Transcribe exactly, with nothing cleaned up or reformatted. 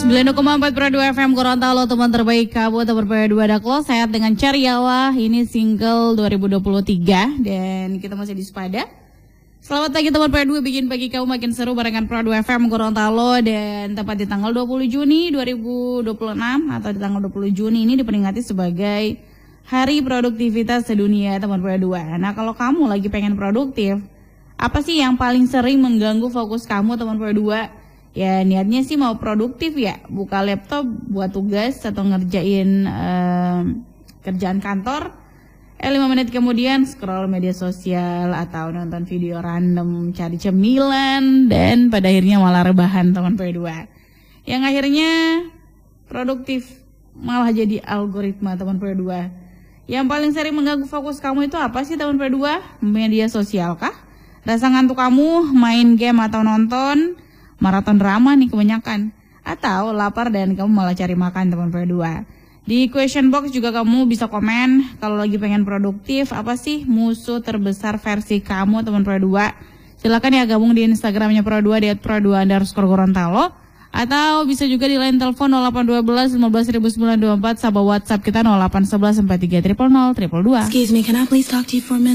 sembilan koma empat Pro dua F M Gorontalo, teman terbaik kamu, teman Pro dua Daklo, sehat dengan Cariawa. Ini single dua ribu dua puluh tiga dan kita masih di Sepada. Selamat pagi teman Pro dua, bikin pagi kamu makin seru barengan Pro dua F M Gorontalo, dan tepat di tanggal dua puluh Juni dua ribu dua puluh enam atau di tanggal dua puluh Juni ini diperingati sebagai Hari Produktivitas Sedunia teman Pro dua. Nah, kalau kamu lagi pengen produktif, apa sih yang paling sering mengganggu fokus kamu teman Pro dua? Ya niatnya sih mau produktif ya, buka laptop buat tugas atau ngerjain eh, kerjaan kantor. Eh lima menit kemudian scroll media sosial atau nonton video random, cari cemilan, dan pada akhirnya malah rebahan teman Pro dua. Yang akhirnya produktif malah jadi algoritma teman Pro dua. Yang paling sering mengganggu fokus kamu itu apa sih teman Pro dua? Media sosial kah? Rasa ngantuk kamu main game atau nonton maraton drama nih kebanyakan, atau lapar dan kamu malah cari makan teman Pro dua. Di question box juga kamu bisa komen kalau lagi pengen produktif, apa sih musuh terbesar versi kamu teman Pro dua. Silakan ya gabung di Instagramnya Pro dua di at pro dua underscore Gorontalo, atau bisa juga di line telepon nol delapan satu dua lima belas sembilan dua empat, sabah WhatsApp kita nol delapan satu satu empat tiga nol nol nol dua dua. Excuse me, can I please talk to you for a minute?